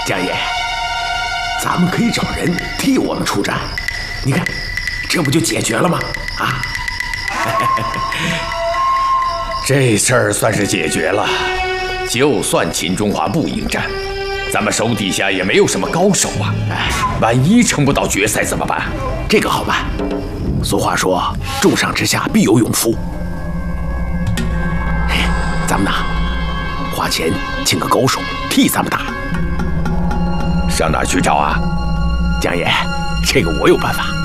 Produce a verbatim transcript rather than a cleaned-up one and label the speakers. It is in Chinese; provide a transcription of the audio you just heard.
Speaker 1: 江爷，咱们可以找人替我们出战，你看，这不就解决了吗？啊，
Speaker 2: 这事儿算是解决了。就算秦中华不应战，咱们手底下也没有什么高手啊。哎，万一撑不到决赛怎么办？
Speaker 1: 这个好办。俗话说，重赏之下必有勇夫。咱们呢，花钱请个高手替咱们打。
Speaker 2: 上哪儿去找啊？
Speaker 1: 江爷，这个我有办法。